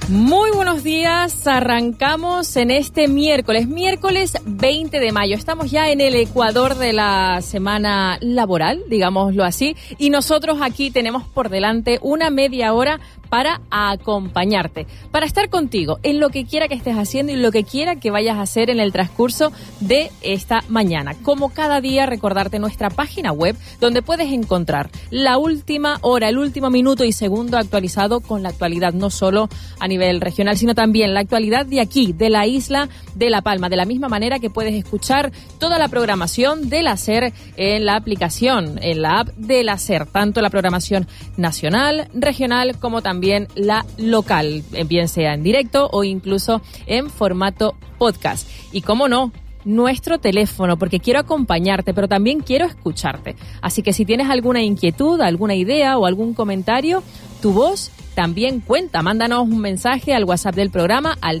Muy buenos días, arrancamos en este miércoles 20 de mayo. Estamos ya en el ecuador de la semana laboral, digámoslo así, y nosotros aquí tenemos por delante una media hora para acompañarte, para estar contigo en lo que quiera que estés haciendo y lo que quiera que vayas a hacer en el transcurso de esta mañana. Como cada día, recordarte nuestra página web donde puedes encontrar la última hora, el último minuto y segundo actualizado con la actualidad, no solo a nivel regional, sino también la actualidad de aquí, de la isla de La Palma, de la misma manera que puedes escuchar toda la programación de la SER en la aplicación, en la app de la SER, tanto la programación nacional, regional, como también la local, bien sea en directo o incluso en formato podcast. Y cómo no, nuestro teléfono, porque quiero acompañarte, pero también quiero escucharte. Así que si tienes alguna inquietud, alguna idea o algún comentario, tu voz también cuenta. Mándanos un mensaje al WhatsApp del programa al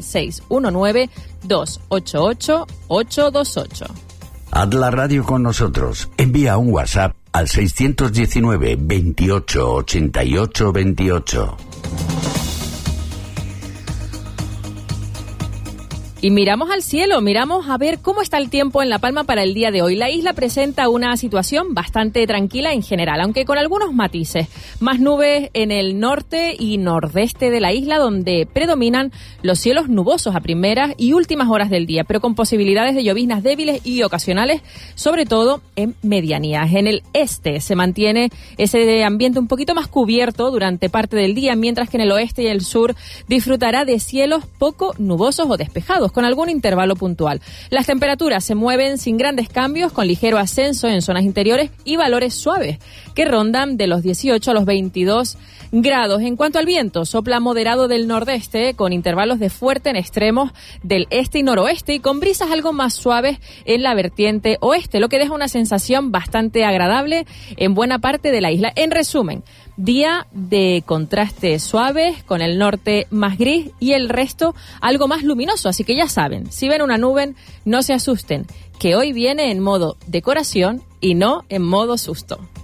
619-288-828. Haz la radio con nosotros. Envía un WhatsApp al 619 28 88 28. Y miramos al cielo, miramos a ver cómo está el tiempo en La Palma para el día de hoy. La isla presenta una situación bastante tranquila en general, aunque con algunos matices. Más nubes en el norte y nordeste de la isla, donde predominan los cielos nubosos a primeras y últimas horas del día, pero con posibilidades de lloviznas débiles y ocasionales, sobre todo en medianías. En el este se mantiene ese ambiente un poquito más cubierto durante parte del día, mientras que en el oeste y el sur disfrutará de cielos poco nubosos o despejados, con algún intervalo puntual. Las temperaturas se mueven sin grandes cambios, con ligero ascenso en zonas interiores y valores suaves, que rondan de los 18 a los 22 grados. En cuanto al viento, sopla moderado del nordeste, con intervalos de fuerte en extremos del este y noroeste, y con brisas algo más suaves en la vertiente oeste, lo que deja una sensación bastante agradable en buena parte de la isla. En resumen, día de contrastes suaves, con el norte más gris y el resto algo más luminoso. Así que ya saben, si ven una nube, no se asusten, que hoy viene en modo decoración y no en modo susto.